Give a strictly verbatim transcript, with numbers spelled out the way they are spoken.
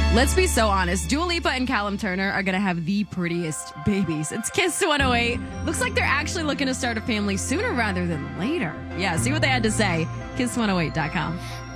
Let's be so honest. Dua Lipa and Callum Turner are going to have the prettiest babies. It's Kiss one oh eight. Looks like they're actually looking to start a family sooner rather than later. Yeah, see what they had to say. kiss one oh eight dot com.